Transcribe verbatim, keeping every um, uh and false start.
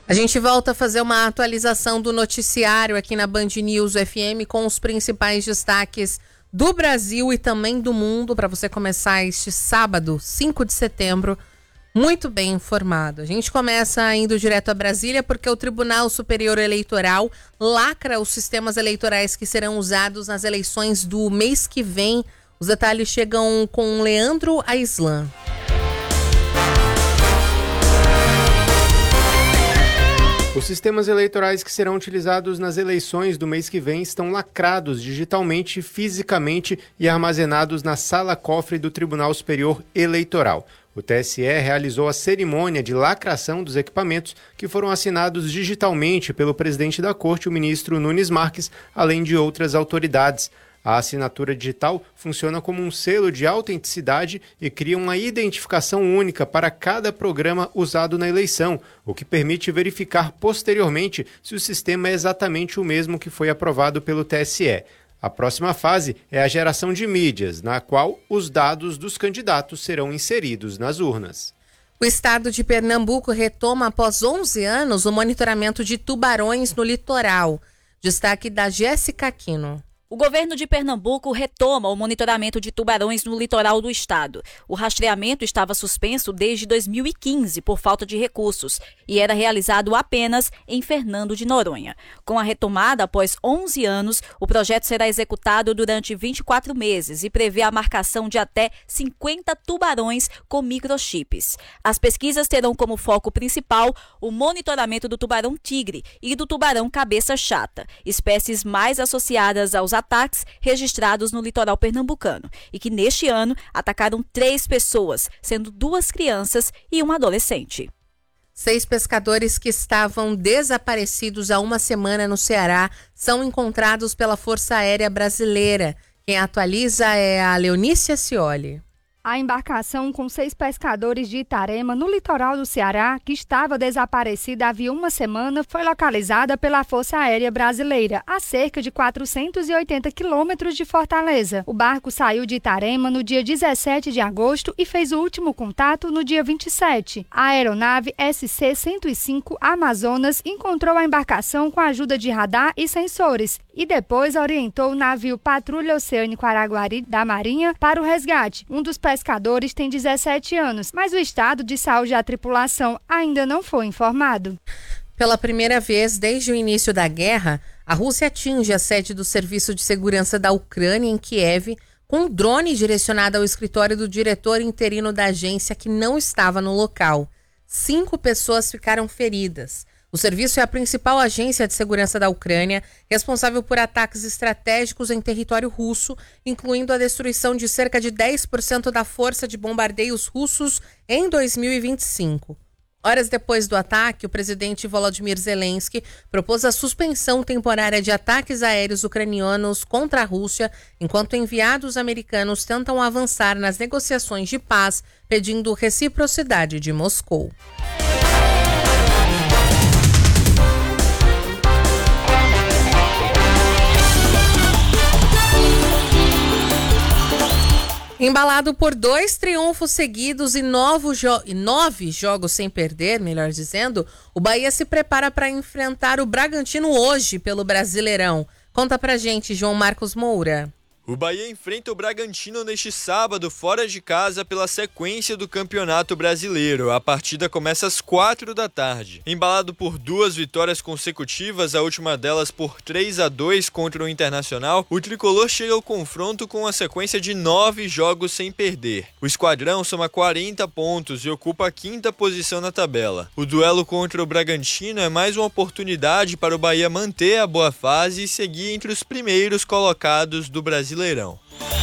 A gente volta a fazer uma atualização do noticiário aqui na Band News F M com os principais destaques do Brasil e também do mundo para você começar este sábado, cinco de setembro, muito bem informado. A gente começa indo direto a Brasília porque o Tribunal Superior Eleitoral lacra os sistemas eleitorais que serão usados nas eleições do mês que vem. Os detalhes chegam com Leandro Aislan. Os sistemas eleitorais que serão utilizados nas eleições do mês que vem estão lacrados digitalmente, fisicamente e armazenados na sala-cofre do Tribunal Superior Eleitoral. O T S E realizou a cerimônia de lacração dos equipamentos que foram assinados digitalmente pelo presidente da Corte, o ministro Nunes Marques, além de outras autoridades. A assinatura digital funciona como um selo de autenticidade e cria uma identificação única para cada programa usado na eleição, o que permite verificar posteriormente se o sistema é exatamente o mesmo que foi aprovado pelo T S E. A próxima fase é a geração de mídias, na qual os dados dos candidatos serão inseridos nas urnas. O estado de Pernambuco retoma após onze anos o monitoramento de tubarões no litoral. Destaque da Jéssica Aquino. O governo de Pernambuco retoma o monitoramento de tubarões no litoral do estado. O rastreamento estava suspenso desde dois mil e quinze por falta de recursos e era realizado apenas em Fernando de Noronha. Com a retomada após onze anos, o projeto será executado durante vinte e quatro meses e prevê a marcação de até cinquenta tubarões com microchips. As pesquisas terão como foco principal o monitoramento do tubarão-tigre e do tubarão cabeça chata, espécies mais associadas aos ataques registrados no litoral pernambucano e que neste ano atacaram três pessoas, sendo duas crianças e um adolescente. Seis pescadores que estavam desaparecidos há uma semana no Ceará são encontrados pela Força Aérea Brasileira. Quem atualiza é a Leonícia Scioli. A embarcação com seis pescadores de Itarema, no litoral do Ceará, que estava desaparecida havia uma semana, foi localizada pela Força Aérea Brasileira, a cerca de quatrocentos e oitenta quilômetros de Fortaleza. O barco saiu de Itarema no dia dezessete de agosto e fez o último contato no dia vinte e sete. A aeronave S C cento e cinco Amazonas encontrou a embarcação com a ajuda de radar e sensores e depois orientou o navio Patrulha Oceânico Araguari da Marinha para o resgate. Um dos pescadores tem dezessete anos, mas o estado de saúde da tripulação ainda não foi informado. Pela primeira vez desde o início da guerra, a Rússia atinge a sede do Serviço de Segurança da Ucrânia em Kiev com um drone direcionado ao escritório do diretor interino da agência que não estava no local. Cinco pessoas ficaram feridas. O serviço é a principal agência de segurança da Ucrânia, responsável por ataques estratégicos em território russo, incluindo a destruição de cerca de dez por cento da força de bombardeios russos em dois mil e vinte e cinco. Horas depois do ataque, o presidente Volodymyr Zelensky propôs a suspensão temporária de ataques aéreos ucranianos contra a Rússia, enquanto enviados americanos tentam avançar nas negociações de paz, pedindo reciprocidade de Moscou. Embalado por dois triunfos seguidos e, novo jo- e nove jogos sem perder, melhor dizendo, o Bahia se prepara para enfrentar o Bragantino hoje pelo Brasileirão. Conta pra gente, João Marcos Moura. O Bahia enfrenta o Bragantino neste sábado, fora de casa, pela sequência do Campeonato Brasileiro. A partida começa às quatro da tarde. Embalado por duas vitórias consecutivas, a última delas por três a dois contra o Internacional, o tricolor chega ao confronto com uma sequência de nove jogos sem perder. O esquadrão soma quarenta pontos e ocupa a quinta posição na tabela. O duelo contra o Bragantino é mais uma oportunidade para o Bahia manter a boa fase e seguir entre os primeiros colocados do Brasileirão.